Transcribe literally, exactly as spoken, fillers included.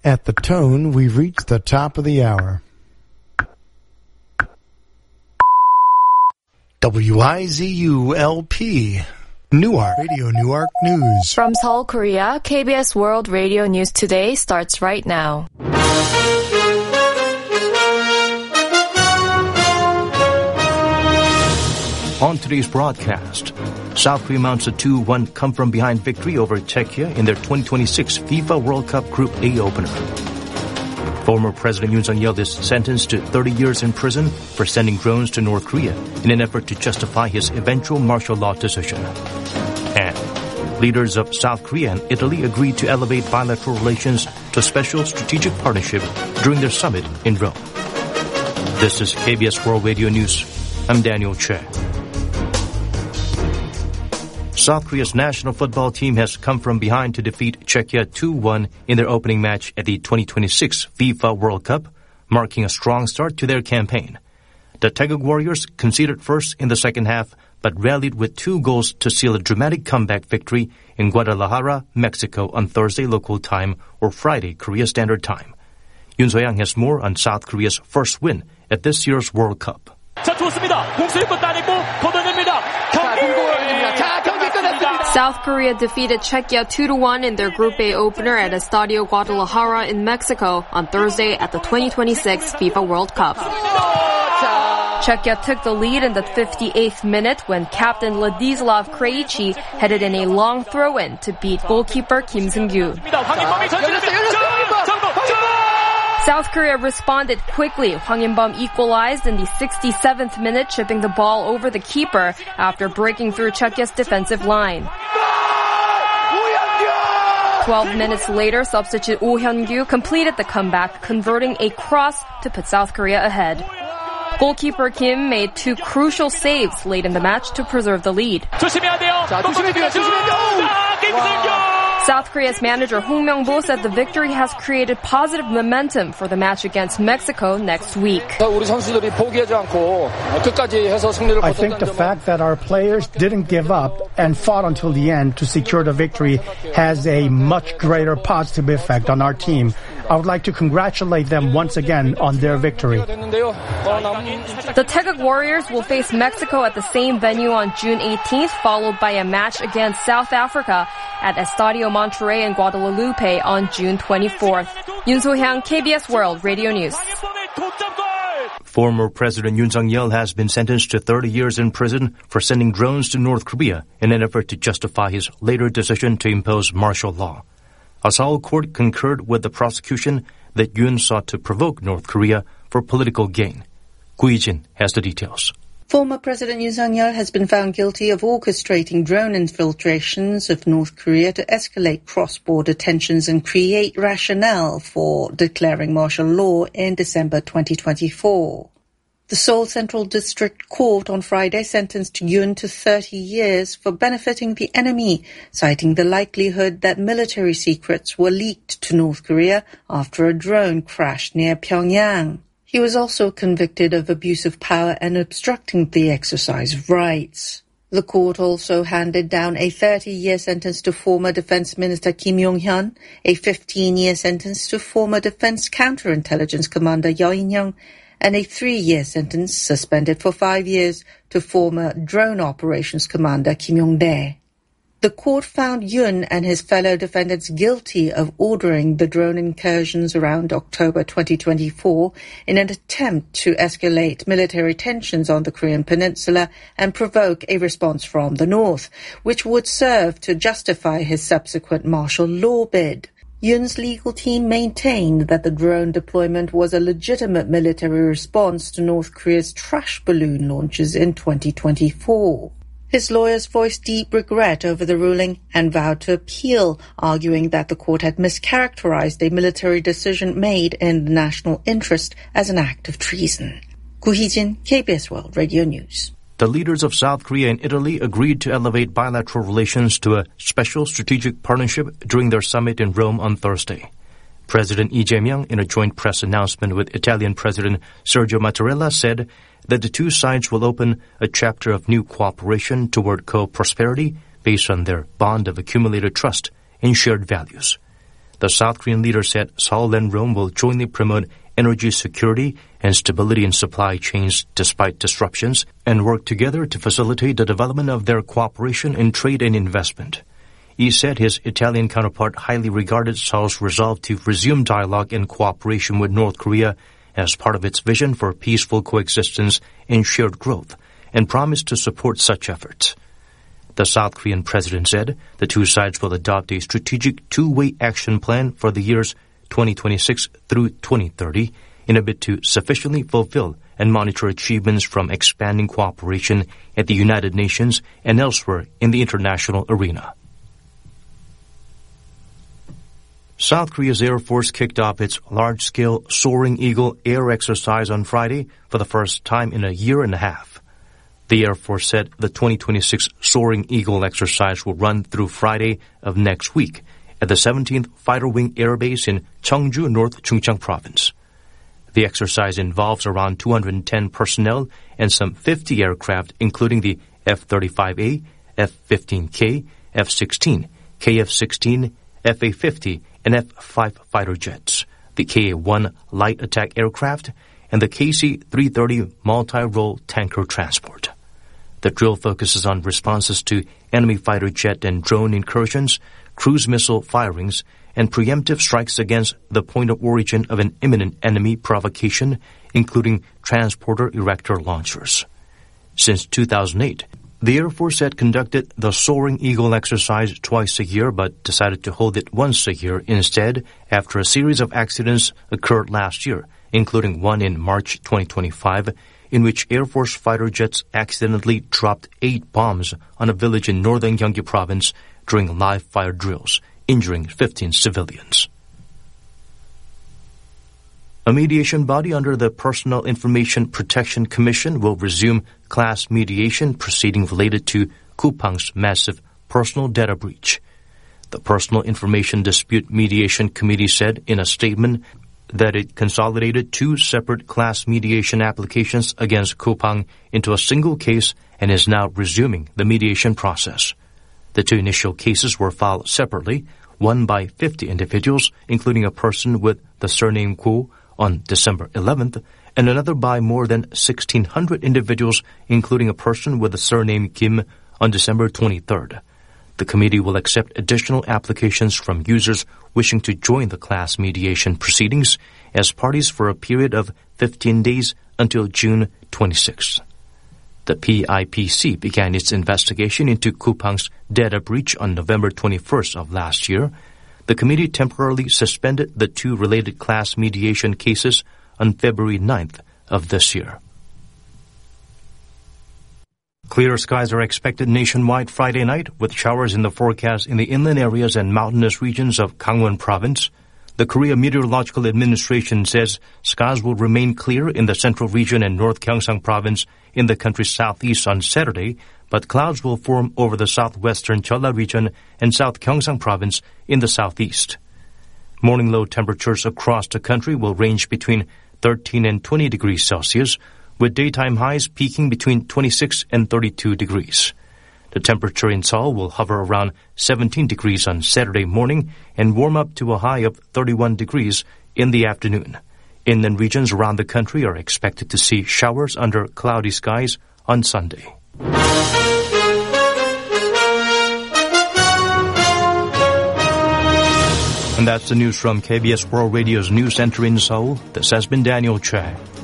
At the tone, we've reached the top of the hour. W I Z U L P, Newark, Radio Newark News. From Seoul, Korea, K B S World Radio News Today starts right now. On today's broadcast, South Korea mounts a two one come-from-behind victory over Czechia in their twenty twenty-six FIFA World Cup Group A opener. Former President Yoon Suk-yeol is sentenced to thirty years in prison for sending drones to North Korea in an effort to justify his eventual martial law decision. And leaders of South Korea and Italy agreed to elevate bilateral relations to a special strategic partnership during their summit in Rome. This is K B S World Radio News. I'm Daniel Che. South Korea's national football team has come from behind to defeat Czechia two one in their opening match at the twenty twenty-six FIFA World Cup, marking a strong start to their campaign. The Taeguk Warriors conceded first in the second half, but rallied with two goals to seal a dramatic comeback victory in Guadalajara, Mexico on Thursday local time or Friday Korea Standard Time. Yoon So-young has more on South Korea's first win at this year's World Cup. South Korea defeated Czechia two to one in their Group A opener at Estadio Guadalajara in Mexico on Thursday at the twenty twenty-six FIFA World Cup. Czechia took the lead in the fifty-eighth minute when captain Ladislav Krejci headed in a long throw-in to beat goalkeeper Kim Seung-gyu. South Korea responded quickly. Hwang In-bum equalized in the sixty-seventh minute, chipping the ball over the keeper after breaking through Czechia's defensive line. Twelve minutes later, substitute Oh Hyun-gyu completed the comeback, converting a cross to put South Korea ahead. Goalkeeper Kim made two crucial saves late in the match to preserve the lead. South Korea's manager Hong Myung-bo said the victory has created positive momentum for the match against Mexico next week. I think the fact that our players didn't give up and fought until the end to secure the victory has a much greater positive effect on our team. I would like to congratulate them once again on their victory. The Taeguk Warriors will face Mexico at the same venue on June eighteenth, followed by a match against South Africa at Estadio Monterrey in Guadalupe on June twenty-fourth. Yoon So-hyang, K B S World Radio News. Former President Yoon Suk-yeol has been sentenced to thirty years in prison for sending drones to North Korea in an effort to justify his later decision to impose martial law. A Seoul court concurred with the prosecution that Yoon sought to provoke North Korea for political gain. Gu Hee-jin has the details. Former President Yoon Suk-yeol has been found guilty of orchestrating drone infiltrations of North Korea to escalate cross-border tensions and create rationale for declaring martial law in December twenty twenty-four. The Seoul Central District Court on Friday sentenced Yoon to thirty years for benefiting the enemy, citing the likelihood that military secrets were leaked to North Korea after a drone crashed near Pyongyang. He was also convicted of abuse of power and obstructing the exercise of rights. The court also handed down a thirty-year sentence to former Defense Minister Kim Yong-hyun, a fifteen-year sentence to former Defense Counterintelligence Commander Yeo In-young, and a three-year sentence suspended for five years to former Drone Operations Commander Kim Yong-dae. The court found Yoon and his fellow defendants guilty of ordering the drone incursions around October twenty twenty-four in an attempt to escalate military tensions on the Korean peninsula and provoke a response from the north, which would serve to justify his subsequent martial law bid. Yoon's legal team maintained that the drone deployment was a legitimate military response to North Korea's trash balloon launches in twenty twenty-four. His lawyers voiced deep regret over the ruling and vowed to appeal, arguing that the court had mischaracterized a military decision made in the national interest as an act of treason. Gu Hee-jin, K B S World Radio News. The leaders of South Korea and Italy agreed to elevate bilateral relations to a special strategic partnership during their summit in Rome on Thursday. President Lee Jae-myung, in a joint press announcement with Italian President Sergio Mattarella, said that the two sides will open a chapter of new cooperation toward co-prosperity based on their bond of accumulated trust and shared values. The South Korean leader said Seoul and Rome will jointly promote energy security and stability in supply chains despite disruptions and work together to facilitate the development of their cooperation in trade and investment. He said his Italian counterpart highly regarded Seoul's resolve to resume dialogue and cooperation with North Korea as part of its vision for peaceful coexistence and shared growth, and promised to support such efforts. The South Korean president said the two sides will adopt a strategic two-way action plan for the years twenty twenty-six through twenty thirty in a bid to sufficiently fulfill and monitor achievements from expanding cooperation at the United Nations and elsewhere in the international arena. South Korea's Air Force kicked off its large-scale Soaring Eagle air exercise on Friday for the first time in a year and a half. The Air Force said the twenty twenty-six Soaring Eagle exercise will run through Friday of next week at the seventeenth Fighter Wing Air Base in Cheongju, North Chungcheong Province. The exercise involves around two hundred ten personnel and some fifty aircraft, including the F thirty-five A, F fifteen K, F sixteen, K F sixteen, F A fifty, and F five fighter jets, the K A one light attack aircraft, and the K C three thirty multi-role tanker transport. The drill focuses on responses to enemy fighter jet and drone incursions, cruise missile firings, and preemptive strikes against the point of origin of an imminent enemy provocation, including transporter erector launchers. Since two thousand eight, the Air Force had conducted the Soaring Eagle exercise twice a year but decided to hold it once a year instead after a series of accidents occurred last year, including one in March twenty twenty-five, in which Air Force fighter jets accidentally dropped eight bombs on a village in northern Gyeonggi province during live fire drills, injuring fifteen civilians. A mediation body under the Personal Information Protection Commission will resume class mediation proceeding related to Coupang's massive personal data breach. The Personal Information Dispute Mediation Committee said in a statement that it consolidated two separate class mediation applications against Coupang into a single case and is now resuming the mediation process. The two initial cases were filed separately, one by fifty individuals, including a person with the surname Guo, on December eleventh, and another by more than sixteen hundred individuals, including a person with the surname Kim, on December twenty-third. The committee will accept additional applications from users wishing to join the class mediation proceedings as parties for a period of fifteen days until June twenty-sixth. The P I P C began its investigation into Coupang's data breach on November twenty-first of last year. The committee temporarily suspended the two related class mediation cases on February ninth of this year. Clear skies are expected nationwide Friday night, with showers in the forecast in the inland areas and mountainous regions of Gangwon Province. The Korea Meteorological Administration says skies will remain clear in the central region and North Gyeongsang Province in the country's southeast on Saturday, but clouds will form over the southwestern Jeolla region and South Gyeongsang Province in the southeast. Morning low temperatures across the country will range between thirteen and twenty degrees Celsius, with daytime highs peaking between twenty-six and thirty-two degrees. The temperature in Seoul will hover around seventeen degrees on Saturday morning and warm up to a high of thirty-one degrees in the afternoon. Inland regions around the country are expected to see showers under cloudy skies on Sunday. And that's the news from K B S World Radio's News Center in Seoul. This has been Daniel Chang.